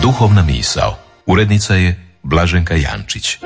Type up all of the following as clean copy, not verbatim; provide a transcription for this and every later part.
Duhovna misao. Urednica je Blaženka Jančić.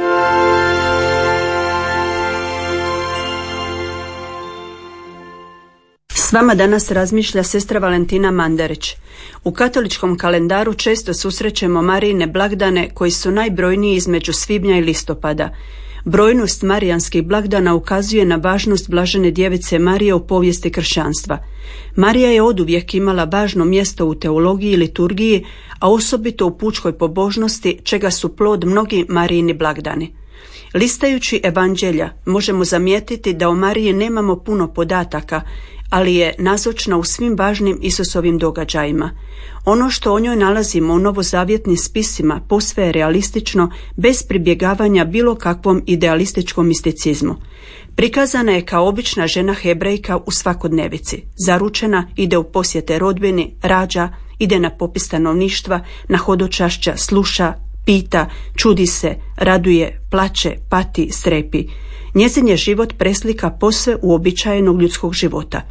S vama danas razmišlja sestra Valentina Mandarić. U katoličkom kalendaru često susrećemo Marijine blagdane koji su najbrojniji između svibnja i listopada. Brojnost marijanskih blagdana ukazuje na važnost blažene djevice Marije u povijesti kršćanstva. Marija je oduvijek imala važno mjesto u teologiji i liturgiji, a osobito u pučkoj pobožnosti, čega su plod mnogi Marijini blagdani. Listajući evanđelja možemo zamijetiti da o Mariji nemamo puno podataka, ali je nazočna u svim važnim Isusovim događajima. Ono što o njoj nalazimo u novozavjetnim spisima posve je realistično, bez pribjegavanja bilo kakvom idealističkom misticizmu. Prikazana je kao obična žena Hebrejka u svakodnevici. Zaručena, ide u posjete rodbini, rađa, ide na popis stanovništva, na hodočašća, sluša, pita, čudi se, raduje, plače, pati, strepi. Njezin je život preslika posve uobičajenog ljudskog života.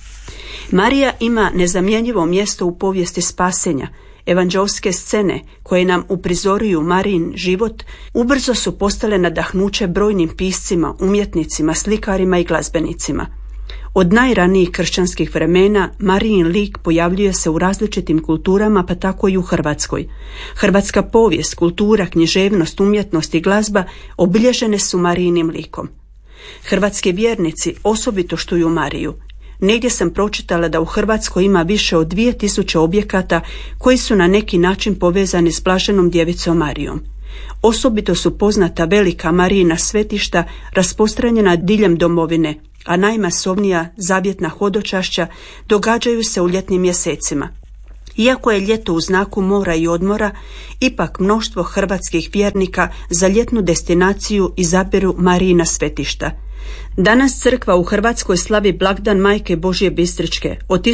Marija ima nezamjenjivo mjesto u povijesti spasenja. Evanđeoske scene koje nam uprizoruju Marijin život ubrzo su postale nadahnuće brojnim piscima, umjetnicima, slikarima i glazbenicima. Od najranijih kršćanskih vremena Marijin lik pojavljuje se u različitim kulturama, pa tako i u Hrvatskoj. Hrvatska povijest, kultura, književnost, umjetnost i glazba obilježene su Marijinim likom. Hrvatski vjernici osobito štuju Mariju. Negdje sam pročitala da u Hrvatskoj ima više od 2000 objekata koji su na neki način povezani s blaženom djevicom Marijom. Osobito su poznata velika Marijina svetišta rasprostranjena diljem domovine, a najmasovnija zavjetna hodočašća događaju se u ljetnim mjesecima. Iako je ljeto u znaku mora i odmora, ipak mnoštvo hrvatskih vjernika za ljetnu destinaciju izaberu Marijina svetišta. Danas crkva u Hrvatskoj slavi blagdan Majke Božje Bistričke. Od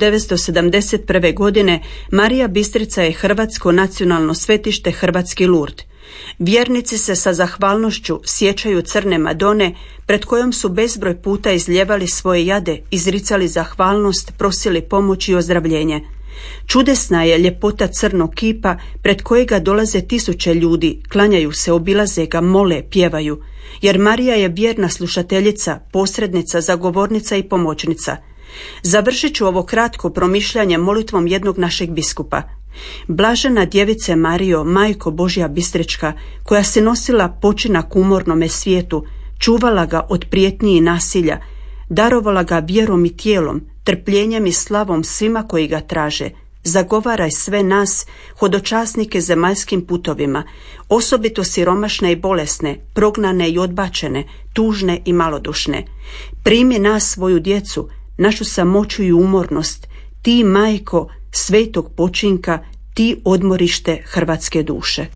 1971. godine Marija Bistrica je hrvatsko nacionalno svetište, hrvatski Lurd. Vjernici se sa zahvalnošću sjećaju crne Madone, pred kojom su bezbroj puta izljevali svoje jade, izricali zahvalnost, prosili pomoć i ozdravljenje. Čudesna je ljepota crnog kipa pred kojega dolaze tisuće ljudi, klanjaju se, obilaze ga, mole, pjevaju, jer Marija je vjerna slušateljica, posrednica, zagovornica i pomoćnica. Završit ću ovo kratko promišljanje molitvom jednog našeg biskupa. Blažena djevice Marijo, Majko Božja Bistrička, koja se nosila počinak umornome svijetu, čuvala ga od prijetnji i nasilja, darovala ga vjerom i tijelom, trpljenjem i slavom svima koji ga traže. Zagovaraj sve nas, hodočasnike zemaljskim putovima, osobito siromašne i bolesne, prognane i odbačene, tužne i malodušne. Primi nas, svoju djecu, našu samoću i umornost, ti, majko svetog počinka, ti odmorište hrvatske duše.